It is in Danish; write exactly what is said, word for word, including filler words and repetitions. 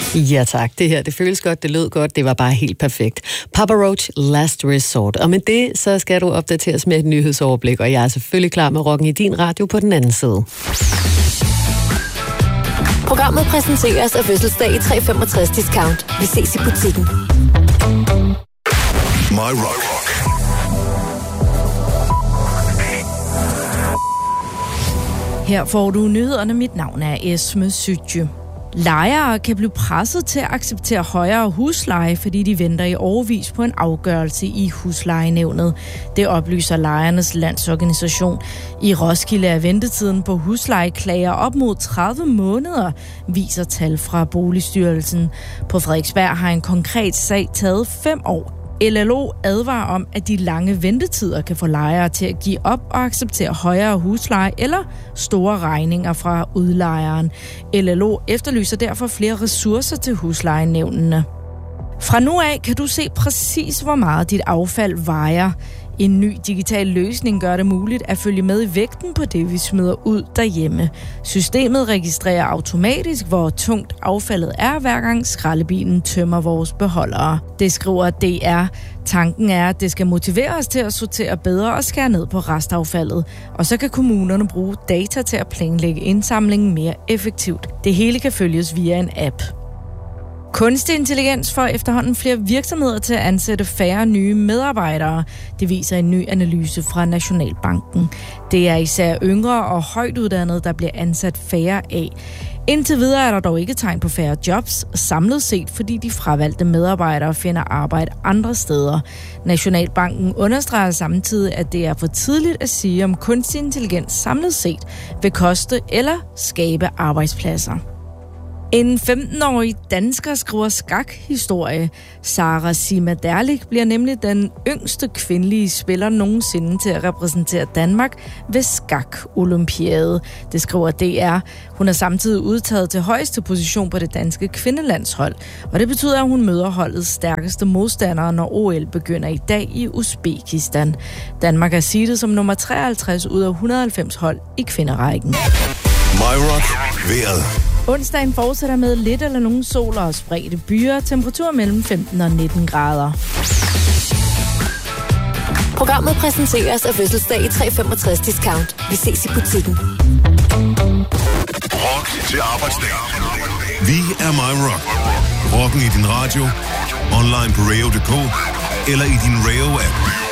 Ja tak, det her, det føles godt, det lød godt, det var bare helt perfekt. Papa Roach, Last Resort. Og med det, så skal du opdateres med et nyhedsoverblik, og jeg er selvfølgelig klar med rocken i din radio på den anden side. Programmet præsenteres af fødselsdag i tre femogtres discount. Vi ses i butikken. My Rock. Her får du nyhederne. Mit navn er Esme Sytje. Lejere kan blive presset til at acceptere højere husleje, fordi de venter i årevis på en afgørelse i huslejenævnet. Det oplyser Lejernes Landsorganisation. I Roskilde er ventetiden på huslejeklager op mod tredive måneder, viser tal fra Boligstyrelsen. På Frederiksberg har en konkret sag taget fem år. L L O advarer om, at de lange ventetider kan få lejere til at give op og acceptere højere husleje eller store regninger fra udlejeren. L L O efterlyser derfor flere ressourcer til huslejenævnene. Fra nu af kan du se præcis, hvor meget dit affald vejer. En ny digital løsning gør det muligt at følge med i vægten på det, vi smider ud derhjemme. Systemet registrerer automatisk, hvor tungt affaldet er, hver gang skraldebilen tømmer vores beholdere. Det skriver D R. Tanken er, at det skal motivere os til at sortere bedre og skære ned på restaffaldet. Og så kan kommunerne bruge data til at planlægge indsamlingen mere effektivt. Det hele kan følges via en app. Kunstig intelligens får efterhånden flere virksomheder til at ansætte færre nye medarbejdere. Det viser en ny analyse fra Nationalbanken. Det er især yngre og højt uddannede, der bliver ansat færre af. Indtil videre er der dog ikke tegn på færre jobs, samlet set, fordi de fravalgte medarbejdere finder arbejde andre steder. Nationalbanken understreger samtidig, at det er for tidligt at sige, om kunstig intelligens samlet set vil koste eller skabe arbejdspladser. En femten-årig dansker skriver skakhistorie. Sara Sima Derlik bliver nemlig den yngste kvindelige spiller nogensinde til at repræsentere Danmark ved skak-olympiade. Det skriver D R. Hun er samtidig udtaget til højeste position på det danske kvindelandshold, og det betyder, at hun møder holdets stærkeste modstandere, når O L begynder i dag i Uzbekistan. Danmark er seedet som nummer treoghalvtreds ud af et hundrede og halvfems hold i kvinderækken. My Rock. Vejret. Onsdagen fortsætter med lidt eller nogen sol og spredte byer. Temperatur mellem femten og nitten grader. Programmet præsenteres af fødselsdag i tre femogtres discount. Vi ses i butikken. Rock til arbejdsdag. Vi er My Rock. Rocken i din radio, online på radio punktum d k eller i din Radio-app.